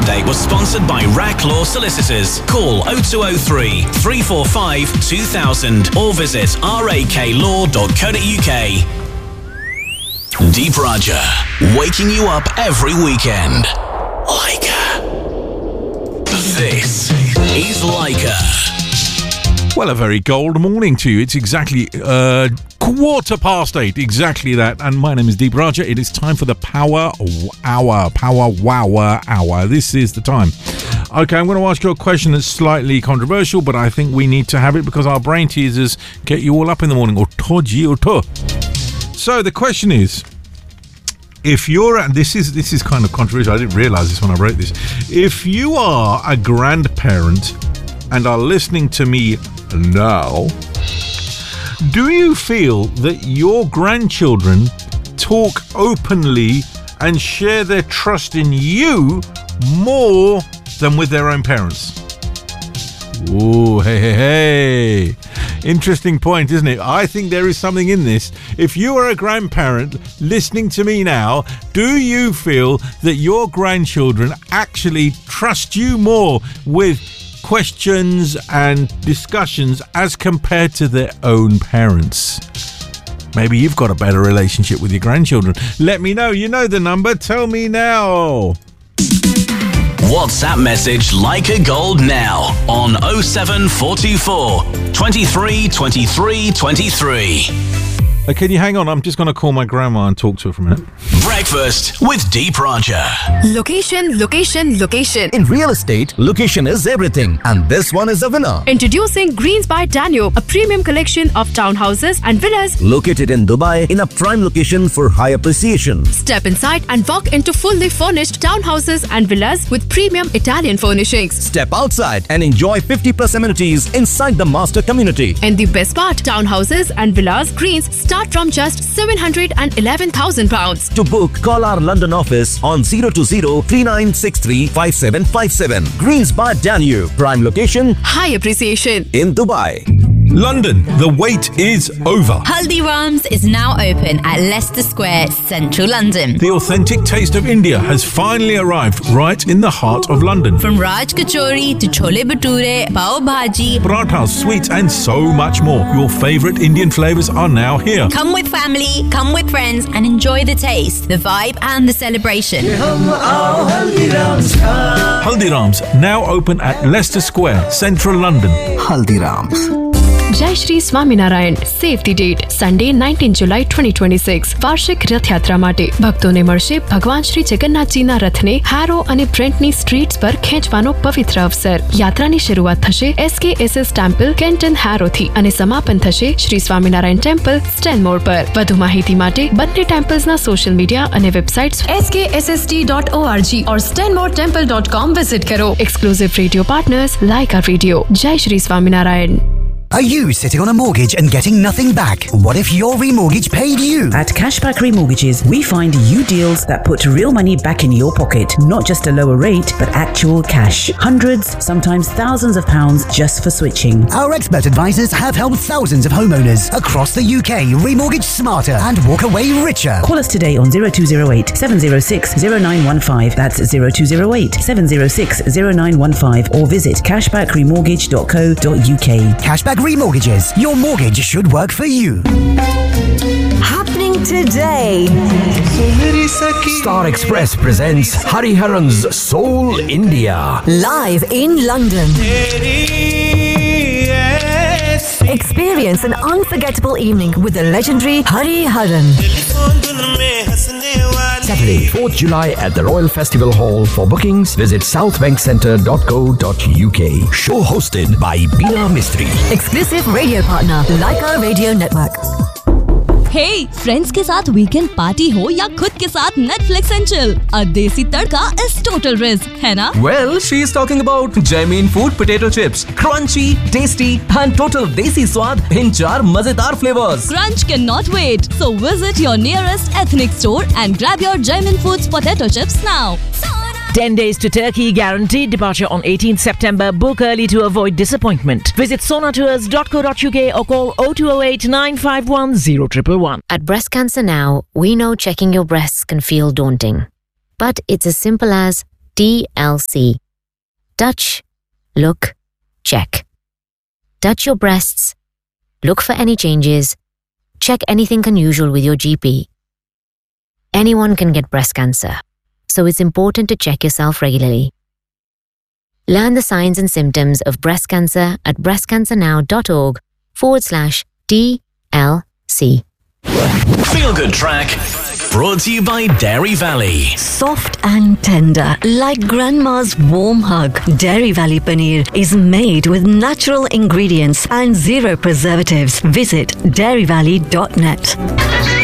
Monday was sponsored by Rack Law Solicitors. Call 0203 345 2000 or visit raklaw.co.uk. Deep Raja, waking you up every weekend. Leica. This is Leica. Well, a very gold morning to you. It's exactly 8:15, exactly that. And my name is Deep Raja. It is time for the Power Hour. Power Wower Hour. This is the time. Okay, I'm going to ask you a question that's slightly controversial, but I think we need to have it because our brain teasers get you all up in the morning. So the question is, if you're this is kind of controversial. I didn't realise this when I wrote this. If you are a grandparent and are listening to me now, do you feel that your grandchildren talk openly and share their trust in you more than with their own parents? Ooh, hey. Interesting point, isn't it? I think there is something in this. If you are a grandparent listening to me now, do you feel that your grandchildren actually trust you more with questions and discussions as compared to their own parents? Maybe you've got a better relationship with your grandchildren. Let me know. You know the number. Tell me now. WhatsApp message Leica Gold now on 07424 23 23 23. Can you hang on? I'm just going to call my grandma and talk to her for a minute. Breakfast with Deep Raja. Location. In real estate, location is everything. And this one is a winner. Introducing Greens by Danube, a premium collection of townhouses and villas Located in Dubai in a prime location for high appreciation. Step inside and walk into fully furnished townhouses and villas with premium Italian furnishings. Step outside and enjoy 50+ amenities inside the master community. And the best part, townhouses and villas Greens start from just £711,000. To book, call our London office on 020-3963-5757. Greens by Danube, prime location, High appreciation in Dubai. London, the wait is over. Haldiram's is now open at Leicester Square, central London. The authentic taste of India has finally arrived right in the heart of London. From Raj Kachori to Chole Bhature, Pav Bhaji, Parathas, sweets and so much more. Your favourite Indian flavours are now here. come with family, come with friends and enjoy the taste, the vibe and the celebration. Haldiram's, now open at Leicester Square, central London. Haldiram's. जय श्री સ્વામિનારાયણ સેવ the date Sunday 19 જુલાઈ 2026 વાર્ષિક રથયાત્રા માટે ભક્તોને મળશે ભગવાન શ્રી જગન્નાથજીના રથને હારો અને બ્રેન્ટની streets પર ખેંચવાનો પવિત્ર અવસર. યાત્રાની શરૂઆત થશે SKSS ટેમ્પલ કેન્ટન હારોથી અને સમાપન થશે શ્રી સ્વામિનારાયણ ટેમ્પલ સ્ટેનમોર પર. વધુ માહિતી માટે બંને ટેમ્પલ્સના સોશિયલ મીડિયા અને વેબસાઇટ્સ skSST.org और stanmoretemple.com વિઝિટ કરો. Exclusive radio partners લાઇકા radio. જય Shri Swaminarayan. Are you sitting on a mortgage and getting nothing back? What if your remortgage paid you? At Cashback Remortgages, we find you deals that put real money back in your pocket, not just a lower rate, but actual cash. Hundreds, sometimes thousands of pounds just for switching. Our expert advisors have helped thousands of homeowners across the UK remortgage smarter and walk away richer. Call us today on 0208 706 0915. That's 0208 706 0915 or visit cashbackremortgage.co.uk. Cashback Remortgages. Your mortgage should work for you. Happening today. Star Express presents Hariharan's Soul India. Live in London. Experience an unforgettable evening with the legendary Hariharan. Saturday, 4th July at the Royal Festival Hall. For bookings, visit southbankcentre.co.uk. Show hosted by Beena Mistry. Exclusive radio partner, Leica Radio Network. Hey, friends के साथ weekend party हो या खुद के साथ Netflix and chill, a देसी तड़का is total risk, है ना? Well, she's talking about Jamin Food Potato Chips. Crunchy, tasty and total desi स्वाद in 4 मजेदार flavors. Crunch cannot wait. So visit your nearest ethnic store and grab your Jamin Foods Potato Chips now. 10 days to Turkey, guaranteed departure on 18th September. Book early to avoid disappointment. Visit sonatours.co.uk or call 0208 951 0111. At Breast Cancer Now, we know checking your breasts can feel daunting. But it's as simple as TLC. Touch, look, check. Touch your breasts, look for any changes, check anything unusual with your GP. Anyone can get breast cancer, so it's important to check yourself regularly. Learn the signs and symptoms of breast cancer at breastcancernow.org/TLC. Feel Good Track, brought to you by Dairy Valley. Soft and tender, like grandma's warm hug. Dairy Valley Paneer is made with natural ingredients and zero preservatives. Visit dairyvalley.net.